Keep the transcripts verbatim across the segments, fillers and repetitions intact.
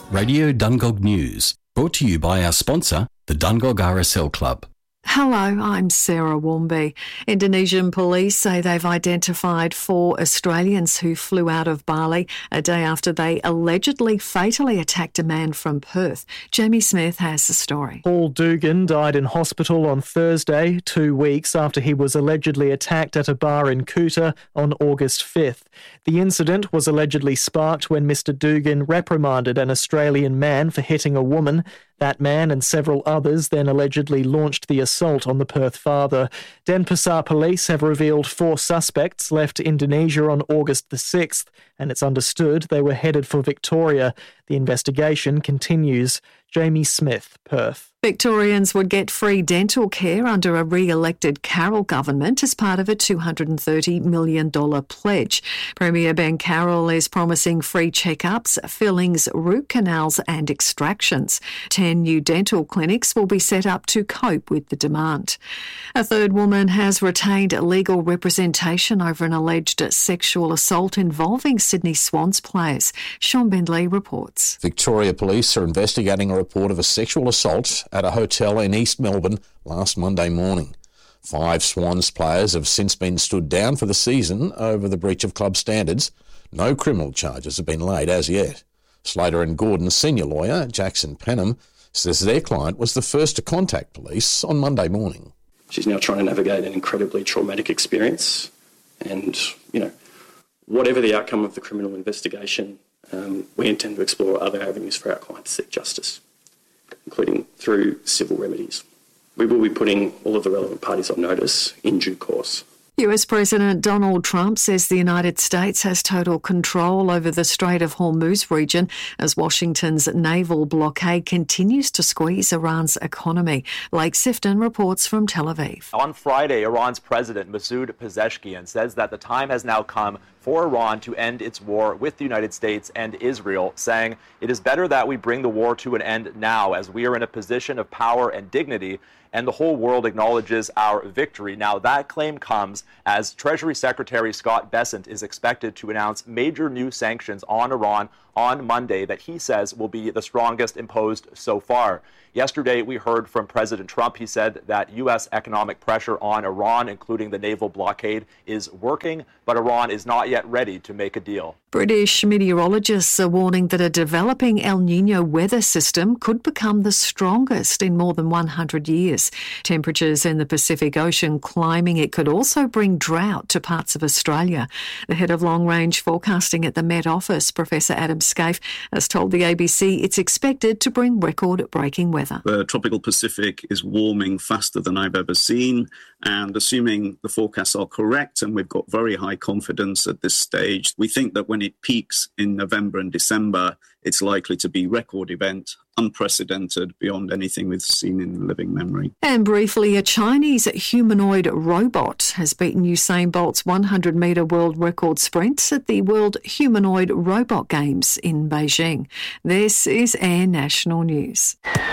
Radio Dungog News, brought to you by our sponsor, the Dungog R S L Club. Hello, I'm Sarah Warmby. Indonesian police say they've identified four Australians who flew out of Bali a day after they allegedly fatally attacked a man from Perth. Jamie Smith has the story. Paul Dugan died in hospital on Thursday, two weeks after he was allegedly attacked at a bar in Kuta on August fifth. The incident was allegedly sparked when Mister Dugan reprimanded an Australian man for hitting a woman. That man and several others then allegedly launched the assault on the Perth father. Denpasar police have revealed four suspects left Indonesia on August the sixth, and it's understood they were headed for Victoria. The investigation continues. Jamie Smith, Perth. Victorians would get free dental care under a re-elected Carroll government as part of a two hundred thirty million dollars pledge. Premier Ben Carroll is promising free checkups, fillings, root canals and extractions. Ten new dental clinics will be set up to cope with the demand. A third woman has retained legal representation over an alleged sexual assault involving Sydney Swans players. Sean Bindley reports. Victoria Police are investigating a report of a sexual assault at a hotel in East Melbourne last Monday morning. Five Swans players have since been stood down for the season over the breach of club standards. No criminal charges have been laid as yet. Slater and Gordon's senior lawyer, Jackson Penham, says their client was the first to contact police on Monday morning. She's now trying to navigate an incredibly traumatic experience, and, you know, whatever the outcome of the criminal investigation, um, we intend to explore other avenues for our client to seek justice, including through civil remedies. We will be putting all of the relevant parties on notice in due course. U S President Donald Trump says the United States has total control over the Strait of Hormuz region as Washington's naval blockade continues to squeeze Iran's economy. Blake Sifton reports from Tel Aviv. On Friday, Iran's President Masoud Pezeshkian says that the time has now come for Iran to end its war with the United States and Israel, saying it is better that we bring the war to an end now as we are in a position of power and dignity and the whole world acknowledges our victory. Now, that claim comes as Treasury Secretary Scott Bessent is expected to announce major new sanctions on Iran on Monday that he says will be the strongest imposed so far. Yesterday, we heard from President Trump. He said that U S economic pressure on Iran, including the naval blockade, is working, but Iran is not yet ready to make a deal. British meteorologists are warning that a developing El Niño weather system could become the strongest in more than one hundred years. Temperatures in the Pacific Ocean climbing. It could also bring drought to parts of Australia. The head of long-range forecasting at the Met Office, Professor Adam Scaife, has told the A B C it's expected to bring record-breaking weather. The tropical Pacific is warming faster than I've ever seen, and assuming the forecasts are correct, and we've got very high confidence at this stage, we think that when it peaks in November and December, it's likely to be a record event, unprecedented beyond anything we've seen in living memory. And briefly, a Chinese humanoid robot has beaten Usain Bolt's one hundred metre world record sprint at the World Humanoid Robot Games in Beijing. This is Air National News.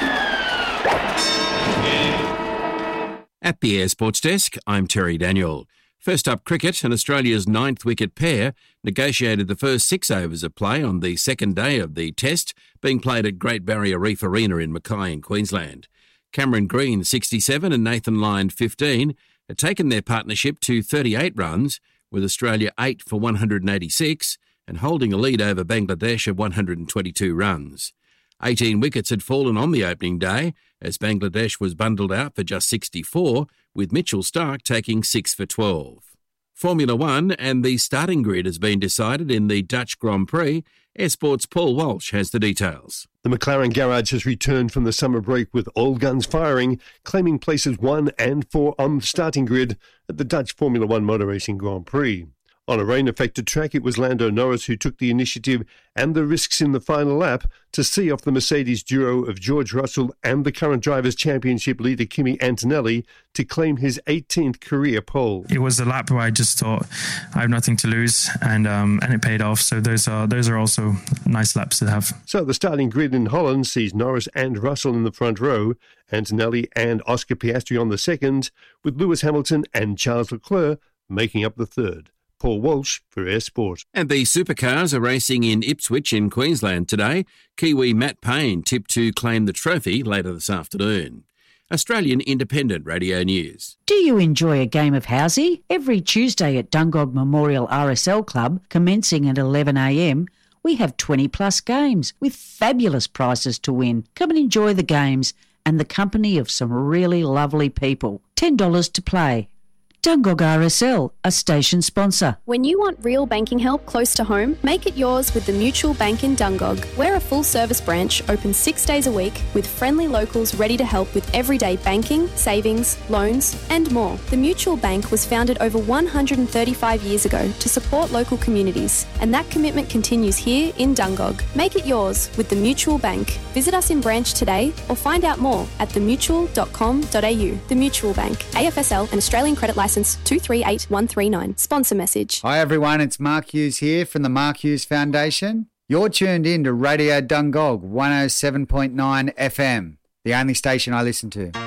At the Air Sports Desk, I'm Terry Daniel. First up, cricket, and Australia's ninth wicket pair negotiated the first six overs of play on the second day of the Test, being played at Great Barrier Reef Arena in Mackay in Queensland. Cameron Green, sixty-seven, and Nathan Lyon, fifteen, had taken their partnership to thirty-eight runs, with Australia eight for one hundred eighty-six and holding a lead over Bangladesh of one hundred twenty-two runs. eighteen wickets had fallen on the opening day as Bangladesh was bundled out for just sixty-four, with Mitchell Starc taking six for twelve. Formula One and the starting grid has been decided in the Dutch Grand Prix. Air Sports' Paul Walsh has the details. The McLaren garage has returned from the summer break with all guns firing, claiming places one and four on the starting grid at the Dutch Formula One Motor Racing Grand Prix. On a rain-affected track, it was Lando Norris who took the initiative and the risks in the final lap to see off the Mercedes duo of George Russell and the current Drivers' Championship leader Kimi Antonelli to claim his eighteenth career pole. It was a lap where I just thought I have nothing to lose, and um, and it paid off. So those are those are also nice laps to have. So the starting grid in Holland sees Norris and Russell in the front row, Antonelli and Oscar Piastri on the second, with Lewis Hamilton and Charles Leclerc making up the third. Paul Walsh for Air Sport. And the supercars are racing in Ipswich in Queensland today. Kiwi Matt Payne tipped to claim the trophy later this afternoon. Australian Independent Radio News. Do you enjoy a game of housey? Every Tuesday at Dungog Memorial R S L Club, commencing at eleven a m, we have twenty plus games with fabulous prizes to win. Come and enjoy the games and the company of some really lovely people. ten dollars to play. Dungog R S L, a station sponsor. When you want real banking help close to home, make it yours with the Mutual Bank in Dungog. We're a full-service branch open six days a week with friendly locals ready to help with everyday banking, savings, loans and more. The Mutual Bank was founded over one hundred thirty-five years ago to support local communities, and that commitment continues here in Dungog. Make it yours with the Mutual Bank. Visit us in branch today or find out more at the mutual dot com dot a u. The Mutual Bank, A F S L, an Australian credit licence two three eight one three nine. Sponsor message. Hi everyone, it's Mark Hughes here from the Mark Hughes Foundation. You're tuned in to Radio Dungog one oh seven point nine F M, the only station I listen to.